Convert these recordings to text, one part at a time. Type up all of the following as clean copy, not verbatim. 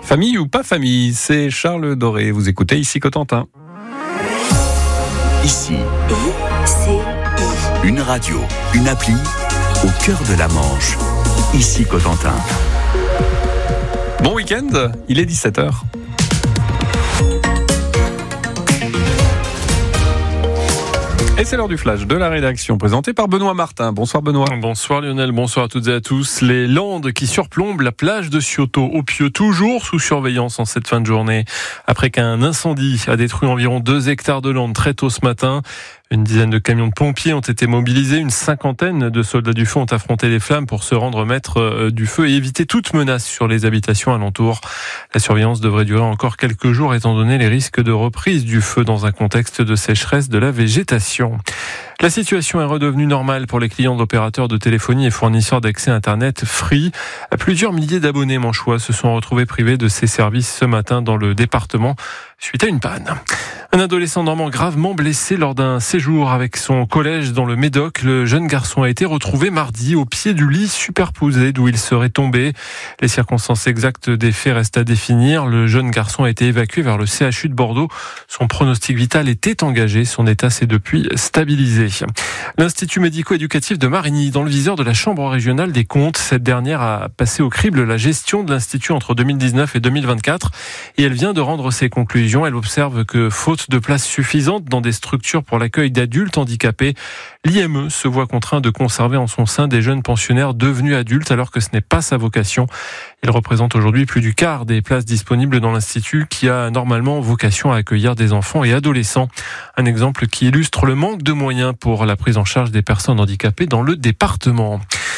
Famille ou pas famille, c'est Charles Doré. Vous écoutez ici Cotentin. Ici, une radio, une appli au cœur de la Manche. Ici Cotentin. Bon week-end, il est 17h. Et c'est l'heure du flash de la rédaction, présenté par Benoît Martin. Bonsoir Benoît. Bonsoir Lionel, bonsoir à toutes et à tous. Les Landes qui surplombent la plage de Cioto au Pieux, toujours sous surveillance en cette fin de journée. Après qu'un incendie a détruit environ 2 hectares de landes très tôt ce matin. Une dizaine de camions de pompiers ont été mobilisés. Une cinquantaine de soldats du feu ont affronté les flammes pour se rendre maître du feu et éviter toute menace sur les habitations alentours. La surveillance devrait durer encore quelques jours étant donné les risques de reprise du feu dans un contexte de sécheresse de la végétation. La situation est redevenue normale pour les clients d'opérateurs de téléphonie et fournisseurs d'accès Internet Free. Plusieurs milliers d'abonnés manchois se sont retrouvés privés de ces services ce matin dans le département suite à une panne. Un adolescent normand gravement blessé lors d'un séjour avec son collège dans le Médoc. Le jeune garçon a été retrouvé mardi au pied du lit superposé d'où il serait tombé. Les circonstances exactes des faits restent à définir. Le jeune garçon a été évacué vers le CHU de Bordeaux. Son pronostic vital était engagé. Son état s'est depuis stabilisé. L'Institut médico-éducatif de Marigny, dans le viseur de la Chambre régionale des comptes. Cette dernière a passé au crible la gestion de l'Institut entre 2019 et 2024 et elle vient de rendre ses conclusions. Elle observe que, faute de place suffisante dans des structures pour l'accueil d'adultes handicapés, l'IME se voit contraint de conserver en son sein des jeunes pensionnaires devenus adultes alors que ce n'est pas sa vocation. Il représente aujourd'hui plus du quart des places disponibles dans l'Institut qui a normalement vocation à accueillir des enfants et adolescents. Un exemple qui illustre le manque de moyens pour la prise en charge des personnes handicapées dans le département.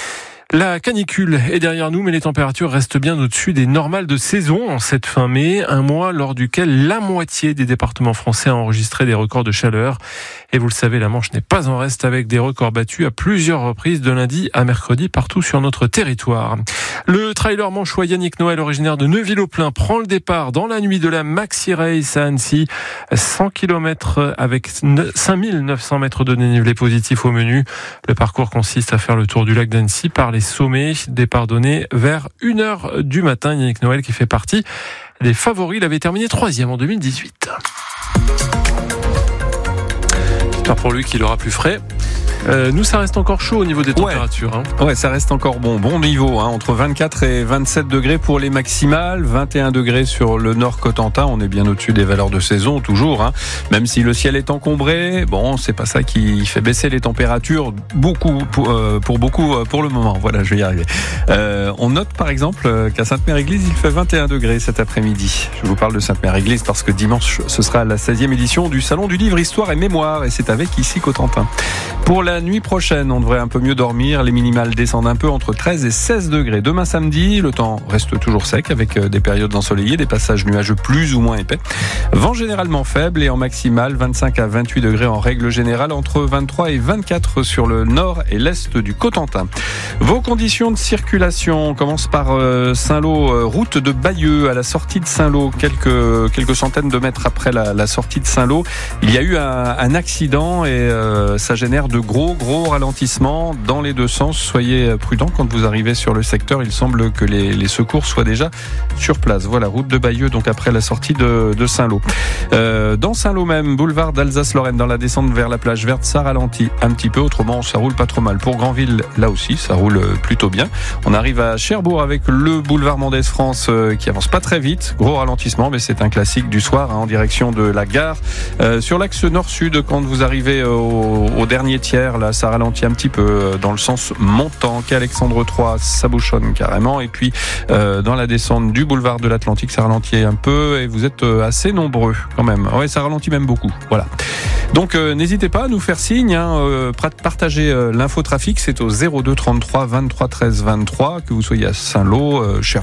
La canicule est derrière nous, mais les températures restent bien au-dessus des normales de saison en cette fin mai, un mois lors duquel la moitié des départements français a enregistré des records de chaleur. Et vous le savez, la Manche n'est pas en reste avec des records battus à plusieurs reprises de lundi à mercredi partout sur notre territoire. Le trailer manchois Yannick Noël, originaire de Neuville-au-Plain, prend le départ dans la nuit de la Maxi Race à Annecy. 100 km avec 5900 mètres de dénivelé positif au menu. Le parcours consiste à faire le tour du lac d'Annecy par les sommets, départ donné vers 1h du matin. Yannick Noël qui fait partie des favoris, il avait terminé 3e en 2018. J'espère pour lui qu'il aura plus frais. Nous, ça reste encore chaud au niveau des températures. Ouais, ça reste encore bon niveau, entre 24 et 27 degrés pour les maximales, 21 degrés sur le nord Cotentin. On est bien au-dessus des valeurs de saison, toujours. Même si le ciel est encombré, c'est pas ça qui fait baisser les températures pour beaucoup pour le moment. Voilà, je vais y arriver. On note par exemple qu'à Sainte-Mère-Église, il fait 21 degrés cet après-midi. Je vous parle de Sainte-Mère-Église parce que dimanche, ce sera la 16e édition du Salon du Livre, Histoire et Mémoire. Et c'est avec ici Cotentin. Pour la nuit prochaine, on devrait un peu mieux dormir. Les minimales descendent un peu entre 13 et 16 degrés. Demain samedi, le temps reste toujours sec avec des périodes ensoleillées, des passages nuageux plus ou moins épais. Vent généralement faible et en maximale 25 à 28 degrés en règle générale, entre 23 et 24 sur le nord et l'est du Cotentin. Vos conditions de circulation, on commence par Saint-Lô, route de Bayeux à la sortie de Saint-Lô, quelques centaines de mètres après la sortie de Saint-Lô. Il y a eu un accident et ça génère de gros ralentissements dans les deux sens. Soyez prudents quand vous arrivez sur le secteur. Il semble que les secours soient déjà sur place. Voilà, route de Bayeux, donc après la sortie de Saint-Lô. Dans Saint-Lô même, boulevard d'Alsace-Lorraine, dans la descente vers la plage verte, ça ralentit un petit peu. Autrement, ça roule pas trop mal. Pour Granville, là aussi, ça roule plutôt bien. On arrive à Cherbourg avec le boulevard Mendès-France qui avance pas très vite. Gros ralentissement, mais c'est un classique du soir en direction de la gare. Sur l'axe nord-sud, quand vous arrivez au dernier tiers, là, ça ralentit un petit peu dans le sens montant. Qu'Alexandre III, ça bouchonne carrément. Et puis, dans la descente du boulevard de l'Atlantique, ça ralentit un peu et vous êtes assez nombreux quand même. Ouais, ça ralentit même beaucoup. Voilà. Donc, n'hésitez pas à nous faire signe, partagez l'infotrafic, c'est au 02 33 23 13 23, que vous soyez à Saint-Lô, Cherbourg,